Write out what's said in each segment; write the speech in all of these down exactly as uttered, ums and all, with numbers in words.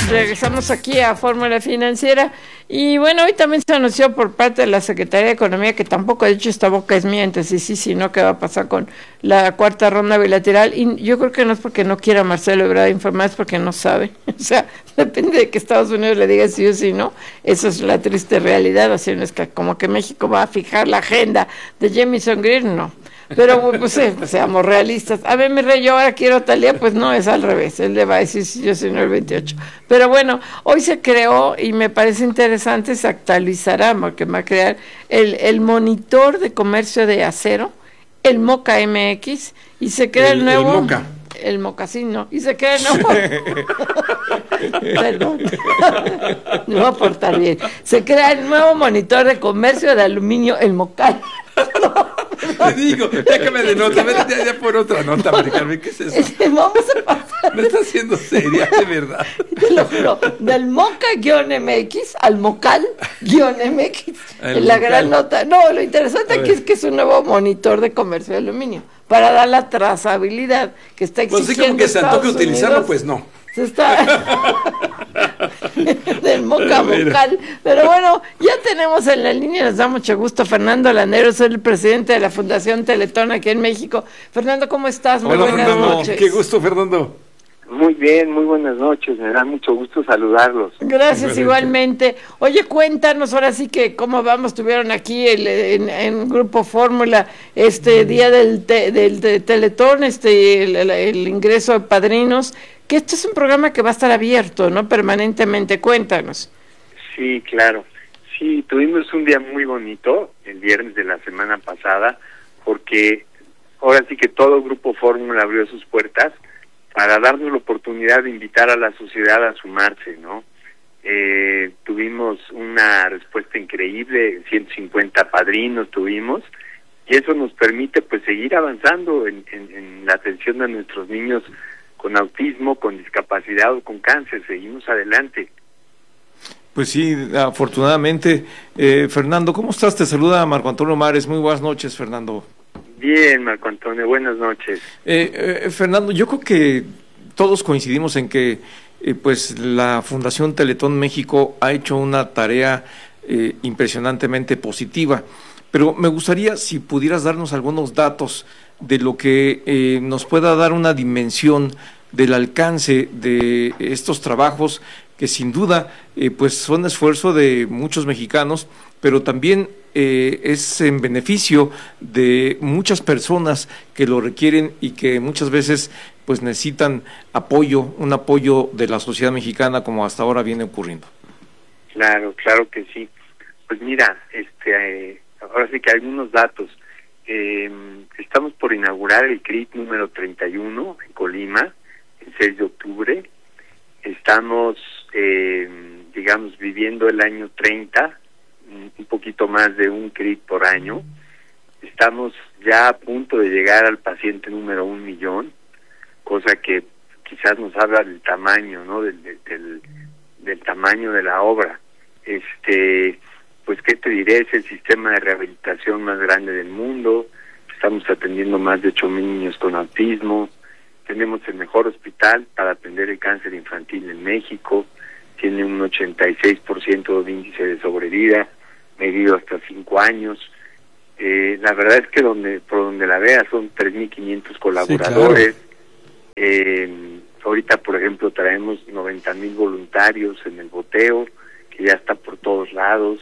Regresamos aquí a Fórmula Financiera y bueno, hoy también se anunció por parte de la Secretaría de Economía, que tampoco ha dicho esta boca es mía, entonces sí, sí, no, qué va a pasar con la cuarta ronda bilateral, y yo creo que no es porque no quiera Marcelo Ebrard informar, es porque no sabe, o sea, depende de que Estados Unidos le diga sí o sí no, eso es la triste realidad, así no es que como que México va a fijar la agenda de Jamieson Greer, no. Pero pues eh, seamos realistas. A ver, mi rey, yo ahora quiero Talía, pues no, es al revés. Él le va a decir si yo soy el veintiocho. Pero bueno, hoy se creó y me parece interesante, se actualizará, porque va a crear el, el monitor de comercio de acero, el MOCA M X, y se crea el, el nuevo... El MOCA. El mocasino, y se crea el nuevo... Perdón, no va a portar bien. Se crea el nuevo monitor de comercio de aluminio, el MOCAL. Te digo, déjame de nota, vete ya, ya por otra nota, Mari Carmen, ¿qué es eso? Vamos a pasar. Me estás haciendo seria, de verdad. Te lo juro, del MOCA-M X al MOCAL-M X. El la Mocal. Gran nota. No, lo interesante aquí es que es un nuevo monitor de comercio de aluminio para dar la trazabilidad que está exigiendo. Pues sí, como que se antoje utilizarlo, pues no. Se está del Moca Mocal, pero bueno, ya tenemos en la línea, nos da mucho gusto Fernando Landeros, soy el presidente de la Fundación Teletón aquí en México. Fernando, ¿cómo estás? Muy Hola, buenas Fernando. noches. Qué gusto, Fernando. Muy bien, muy buenas noches, me da mucho gusto saludarlos. Gracias, igualmente. Oye, cuéntanos ahora sí que cómo vamos, tuvieron aquí el, en, en Grupo Fórmula este día del, te, del de Teletón, este el, el, el ingreso de padrinos, que este es un programa que va a estar abierto, ¿no? Permanentemente, cuéntanos. Sí, claro. Sí, tuvimos un día muy bonito, el viernes de la semana pasada, porque ahora sí que todo Grupo Fórmula abrió sus puertas para darnos la oportunidad de invitar a la sociedad a sumarse, ¿no? Eh, tuvimos una respuesta increíble, ciento cincuenta padrinos tuvimos, y eso nos permite pues seguir avanzando en, en, en la atención de nuestros niños con autismo, con discapacidad o con cáncer. Seguimos adelante. Pues sí, afortunadamente. Eh, Fernando, ¿cómo estás? Te saluda Marco Antonio Mares. Muy buenas noches, Fernando. Bien, Marco Antonio, buenas noches. Eh, eh, Fernando, yo creo que todos coincidimos en que eh, pues la Fundación Teletón México ha hecho una tarea eh, impresionantemente positiva, pero me gustaría si pudieras darnos algunos datos de lo que eh, nos pueda dar una dimensión del alcance de estos trabajos que sin duda eh, pues son esfuerzo de muchos mexicanos, pero también eh, es en beneficio de muchas personas que lo requieren y que muchas veces pues necesitan apoyo, un apoyo de la sociedad mexicana, como hasta ahora viene ocurriendo. Claro, claro que sí. Pues mira, este, eh, ahora sí que hay algunos datos. Eh, estamos por inaugurar el C R I T número treinta y uno en Colima, el seis de octubre. Estamos, eh, digamos, viviendo el año treinta, un poquito más de un C R I T por año. Estamos ya a punto de llegar al paciente número un millón, cosa que quizás nos habla del tamaño, ¿no? Del, del, del tamaño de la obra. Este, pues, ¿qué te diré? Es el sistema de rehabilitación más grande del mundo. Estamos atendiendo más de ocho mil niños con autismo. Tenemos el mejor hospital para atender el cáncer infantil en México. Tiene un ochenta y seis por ciento de índice de sobrevida, medido hasta cinco años. Eh, la verdad es que donde por donde la veas son tres mil quinientos colaboradores. Sí, claro. eh, ahorita, por ejemplo, traemos noventa mil voluntarios en el boteo, que ya está por todos lados.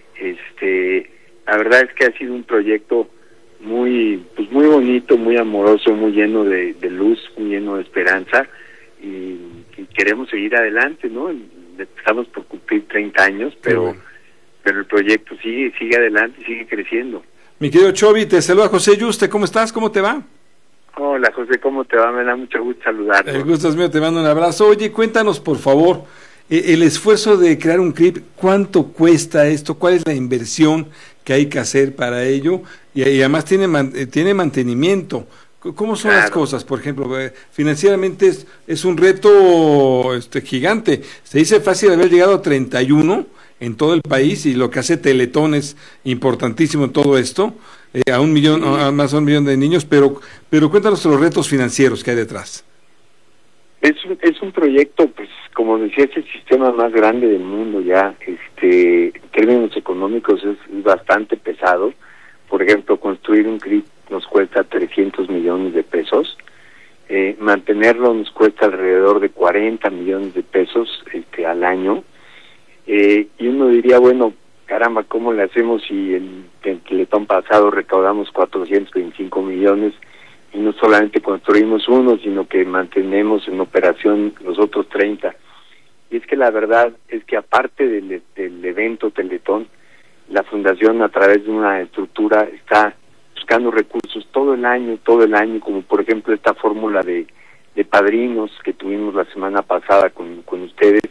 Este, la verdad es que ha sido un proyecto muy pues muy bonito, muy amoroso, muy lleno de, de luz, muy lleno de esperanza, y, y queremos seguir adelante, ¿no? Estamos por cumplir treinta años, pero bueno. pero el proyecto sigue sigue adelante, sigue creciendo. Mi querido Chovi, te saluda José Yuste, ¿cómo estás? ¿Cómo te va? Hola José, ¿cómo te va? Me da mucho gusto saludarte. El gusto es mío, te mando un abrazo. Oye, cuéntanos por favor, el esfuerzo de crear un C R I P, ¿cuánto cuesta esto? ¿Cuál es la inversión que hay que hacer para ello? Y, y además tiene man, tiene mantenimiento. ¿Cómo son claro. las cosas? Por ejemplo, financieramente es, es un reto este, gigante. Se dice fácil haber llegado a treinta y uno en todo el país, y lo que hace Teletón es importantísimo en todo esto, eh, a un millón, sí. a más de un millón de niños, pero pero cuéntanos los retos financieros que hay detrás. Es un, es un proyecto, pues, como como decía, es el sistema más grande del mundo ya. Este, en términos económicos es, es bastante pesado. Por ejemplo, construir un C R I nos cuesta trescientos millones de pesos. Eh, mantenerlo nos cuesta alrededor de cuarenta millones de pesos este, al año. Eh, y uno diría, bueno, caramba, ¿cómo le hacemos si el, el Teletón pasado recaudamos cuatrocientos veinticinco millones y no solamente construimos uno, sino que mantenemos en operación los otros treinta? Y es que la verdad es que aparte del, del evento Teletón, la Fundación a través de una estructura está buscando recursos todo el año, todo el año, como por ejemplo esta fórmula de, de padrinos que tuvimos la semana pasada con, con ustedes,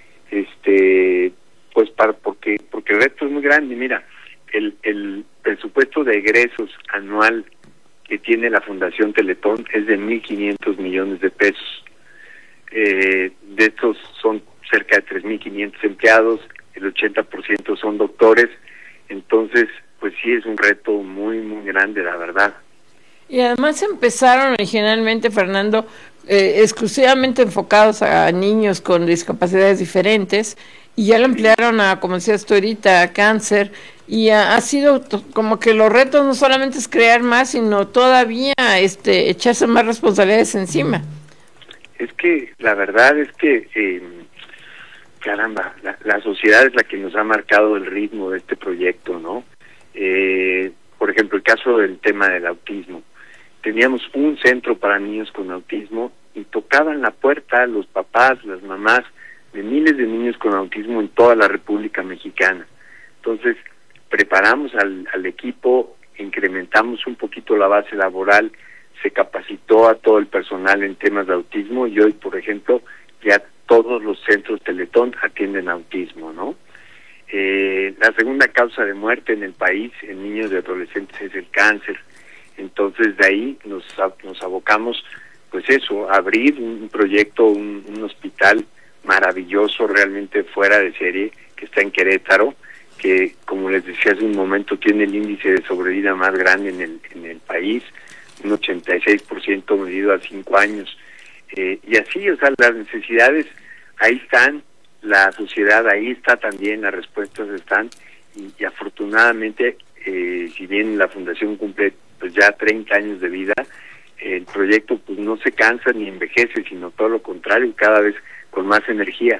este pues para porque porque el reto es muy grande. Mira, el, el presupuesto de egresos anual que tiene la Fundación Teletón es de mil quinientos millones de pesos. Eh, de estos son cerca de tres mil quinientos empleados, el ochenta por ciento son doctores, entonces pues sí es un reto muy muy grande, la verdad. Y además empezaron originalmente, Fernando, eh, exclusivamente enfocados a niños con discapacidades diferentes, y ya lo ampliaron a, como decías tú ahorita, a cáncer, y ha, ha sido como que los retos no solamente es crear más, sino todavía este echarse más responsabilidades encima. Es que la verdad es que, eh, caramba, la, la sociedad es la que nos ha marcado el ritmo de este proyecto, ¿no? Eh, por ejemplo, el caso del tema del autismo. Teníamos un centro para niños con autismo y tocaban la puerta los papás, las mamás de miles de niños con autismo en toda la República Mexicana. Entonces, preparamos al, al equipo, incrementamos un poquito la base laboral, se capacitó a todo el personal en temas de autismo y hoy, por ejemplo, ya todos los centros Teletón atienden autismo, ¿no? Eh, la segunda causa de muerte en el país en niños y adolescentes es el cáncer. Entonces de ahí nos, nos abocamos, pues eso, a abrir un proyecto, un, un hospital maravilloso, realmente fuera de serie, que está en Querétaro, que como les decía hace un momento, tiene el índice de sobrevida más grande en el, en el país, un ochenta y seis por ciento medido a cinco años. Eh, y así, o sea, las necesidades ahí están, la sociedad ahí está también, las respuestas están, y, y afortunadamente, eh, si bien la Fundación cumple pues ya treinta años de vida, el proyecto pues no se cansa ni envejece, sino todo lo contrario, cada vez con más energía.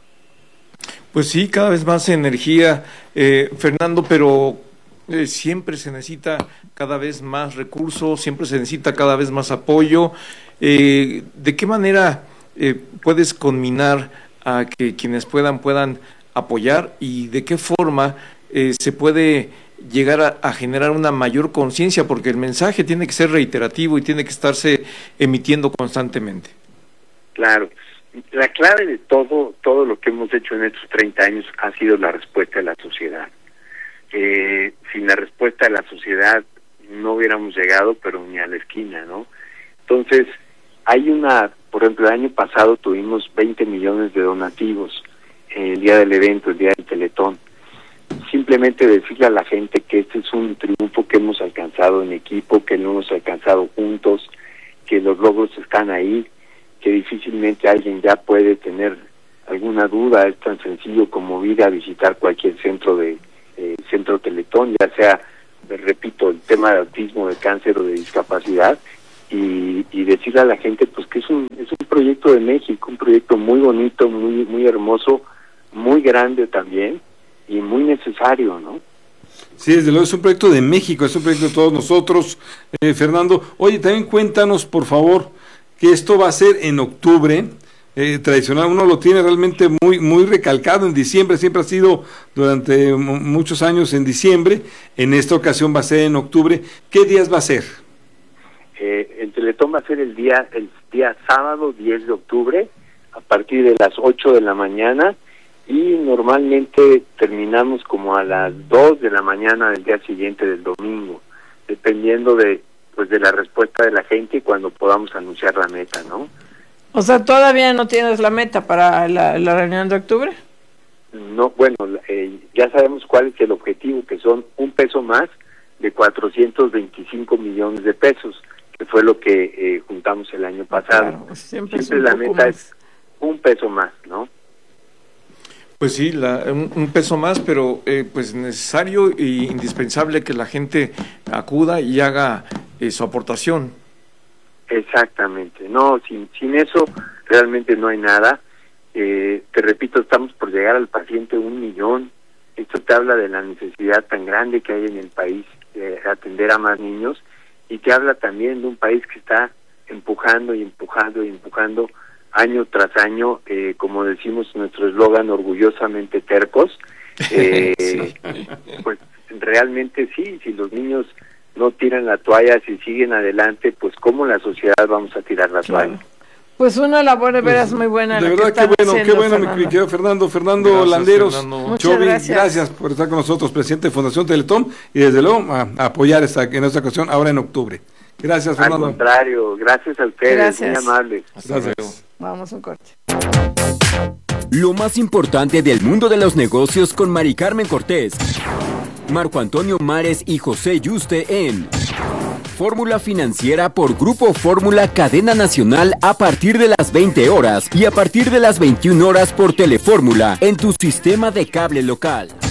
Pues sí, cada vez más energía, eh, Fernando, pero eh, siempre se necesita cada vez más recursos, siempre se necesita cada vez más apoyo. Eh, ¿De qué manera eh, puedes conminar a que quienes puedan puedan apoyar y de qué forma eh, se puede llegar a, a generar una mayor conciencia? Porque el mensaje tiene que ser reiterativo y tiene que estarse emitiendo constantemente. Claro. La clave de todo todo lo que hemos hecho en estos treinta años ha sido la respuesta de la sociedad. Eh, sin la respuesta de la sociedad no hubiéramos llegado, pero ni a la esquina, ¿no? Entonces, hay una, por ejemplo, el año pasado tuvimos veinte millones de donativos eh, el día del evento, el día del Teletón. Simplemente decirle a la gente que este es un triunfo que hemos alcanzado en equipo, que lo hemos alcanzado juntos, que los logros están ahí, que difícilmente alguien ya puede tener alguna duda. Es tan sencillo como ir a visitar cualquier centro de eh, centro Teletón, ya sea, repito, el tema de autismo, de cáncer o de discapacidad, y, y decirle a la gente pues que es un es un proyecto de México, un proyecto muy bonito, muy muy hermoso, muy grande también y muy necesario, ¿no? Sí, desde luego es un proyecto de México, es un proyecto de todos nosotros, eh, Fernando. Oye, también cuéntanos, por favor, que esto va a ser en octubre, eh, tradicional, uno lo tiene realmente muy muy recalcado en diciembre, siempre ha sido durante muchos años en diciembre, en esta ocasión va a ser en octubre. ¿Qué días va a ser? Eh, el Teletón va a ser el día el día sábado diez de octubre, a partir de las ocho de la mañana, y normalmente terminamos como a las dos de la mañana del día siguiente del domingo, dependiendo de pues de la respuesta de la gente y cuando podamos anunciar la meta, ¿no? O sea, ¿todavía no tienes la meta para la, la reunión de octubre? No, bueno, eh, ya sabemos cuál es el objetivo, que son un peso más de cuatrocientos veinticinco millones de pesos, que fue lo que eh, juntamos el año pasado. Claro, siempre, siempre es la un poco meta más. Es un peso más, ¿no? Pues sí, la, un, un peso más, pero eh, pues necesario e indispensable que la gente acuda y haga eh, su aportación. Exactamente, no, sin, sin eso realmente no hay nada. Eh, te repito, estamos por llegar al paciente un millón. Esto te habla de la necesidad tan grande que hay en el país de atender a más niños, y te habla también de un país que está empujando y empujando y empujando año tras año, eh, como decimos nuestro eslogan, orgullosamente tercos. Eh, sí. Pues realmente sí, si los niños no tiran la toalla, si siguen adelante, pues ¿cómo la sociedad vamos a tirar la claro. toalla? Pues una labor de veras muy buena. De verdad, qué bueno, qué bueno, Fernando. Mi querido Fernando, Fernando gracias, Landeros, Fernando. Chovy, gracias. gracias por estar con nosotros, presidente de Fundación Teletón, y desde luego a, a apoyar esta, en esta ocasión, ahora en octubre. Gracias, Fernando. Al contrario, gracias a ustedes, gracias. Muy amables. Gracias. Vamos a un corte. Lo más importante del mundo de los negocios con Mari Carmen Cortés, Marco Antonio Mares y José Yuste en Fórmula Financiera por Grupo Fórmula Cadena Nacional a partir de las veinte horas y a partir de las veintiuna horas por Telefórmula en tu sistema de cable local.